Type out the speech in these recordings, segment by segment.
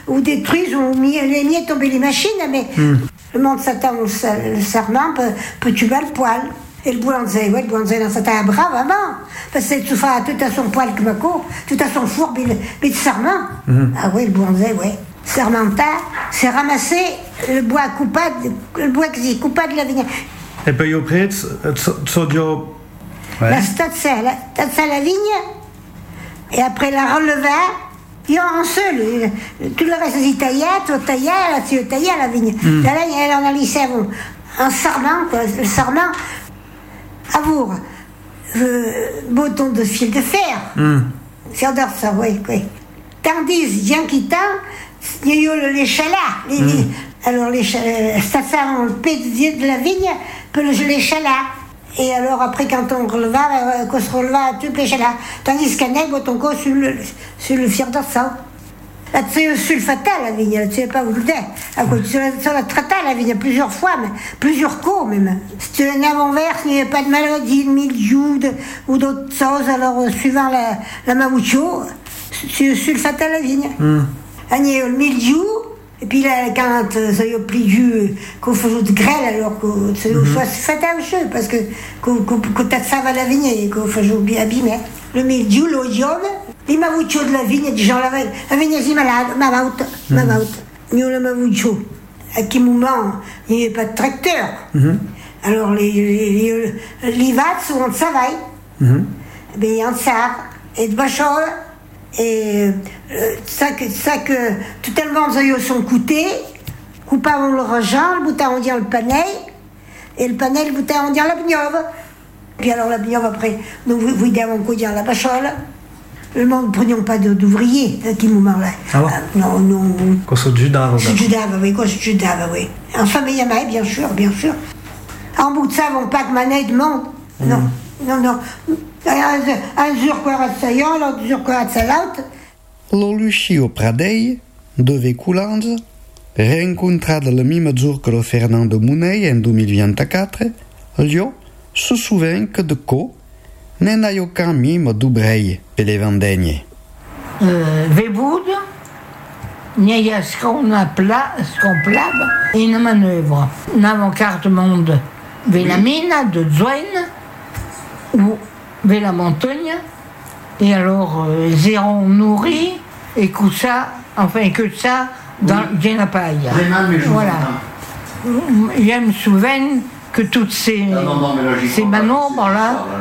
ou détruisent, ou les miens tomber les machines, mais le monde Satan, le serment, peut tuer le poil. Et le boulanger, ouais, le boulanger dans Satan, brave, avant. Parce que tout à son poil que Mako, tout à son four, mais de serment. Ah oui, le boulanger, ouais. Sermentat, c'est ramasser le bois coupable, le bois qui est coupable de la vigne. Et puis après, Sodio. La statsa la vigne, et après la releva, il y a un seul. Tout le reste, c'est taillé, là-dessus, taillé la vigne. Là, elle en a laissé un sarment, quoi. Le sarment, à vous, bouton de fil de fer. C'est odeur ça, oui. Tandis, bien quittant, il y a eu les chalas. Alors, les statsa, on le paie de la vigne, peut les chalas. Et alors, après, quand on releva, qu'on se releva, tu pêchais là. Tandis qu'un aigle, ton co sur le fier d'orsan. Là, tu sais, sulfata, la vigne, là, tu sais pas où le dire. Sur la trata, la vigne, plusieurs fois, mais plusieurs coups, même. Si tu es un avant-verse, il n'y avait pas de maladie, de mildiou, ou d'autres choses, alors, suivant la mamoucho, tu sulfata la vigne. Il y a le mildiou. Et puis là, quand ça y a plus qu'on faisait de grêle, alors qu'on soit fait un jeu, parce que qu'on t'as ça à la vigne et qu'on faisait bien abîmer. Le mildiou, l'odium, les mavouchos de la vigne, des gens la vigne est malade, mavout. Nous, le mavoucho, à quel moment il n'y avait pas de tracteur. Alors les vats sont en travail, il y a en ça, et de bachol. Et ça que tout le monde sont coûtés, coupable le rangent, le boutin on dit le panel, et le panel, le boutin on dit la bignove. Puis alors la bignove après, nous vous avons coudé la bachole. Le monde ne prenions pas d'ouvriers à ce moment-là. Ah bon? Non. Qu'on soit judave. Oui. Enfin, mais il y en a, bien sûr. En bout de ça, on pas que manet de monde. Non. Un jour quoi à Sayon, l'autre jour quoi à Salaut. L'Oluccio Pradei, dove Coulanza, rincontrata le même jour que le Fernando Munei en 2024, Lio se souvient que de co n'en a aucun mime d'oubrei per les vendegne. Veboud, il y a ce qu'on plave et une manœuvre. Nous avons carte monde vers la mine de Zoine ou vers la montagne, et alors zéro nourri et que ça dans la paille. Voilà. Je me souviens que toutes ces manœuvres-là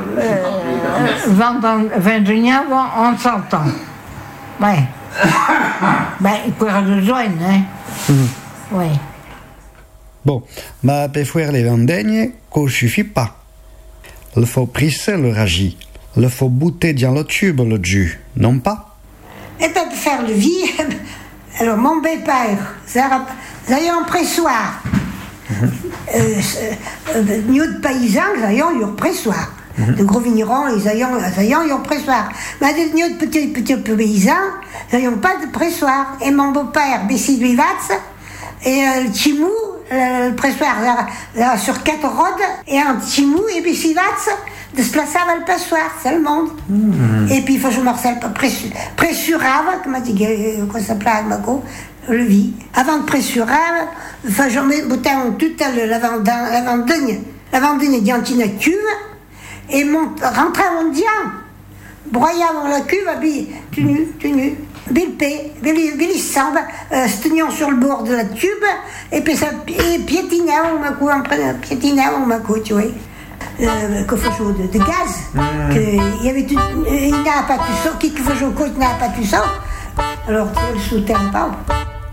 vont en 100 ans. Ouais. Quoi de Zoine, hein. Ouais. Bon, mais pour faire les vendeignes, ça ne suffit pas. Il faut presser le ragis. Il faut bouter dans le tube le jus, non pas? Et pour faire le vie, alors mon père, ça a un pressoir. Nous de paysans, ils ont un pressoir. De gros vignerons, ils ont un pressoir. Mais nous de petits paysans, ils n'ont pas de pressoir. Et mon beau-père, Bessie Vivats, et le Chimou, le pressoir sur 4 rodes, et un Chimou et Bessie Vivats, de se placer à le passoire, c'est le monde. Et puis il faut que je Marcel pressurave, comme dit quoi ça s'appelle le vie. Avant de pressurave, il faut que je mette toute la vendagne diantine cuve et rentrer à mon diant. Broyer avant la cuve, tenu. Bilpé, bilissant, se tenant sur le bord de la tube, et puis ça piétinait au macou, tu vois. Coffre chaud de gaz, il y avait il n'a pas tout ça, qui coffre chaud, il n'a pas tout ça, alors tu le soutient pas.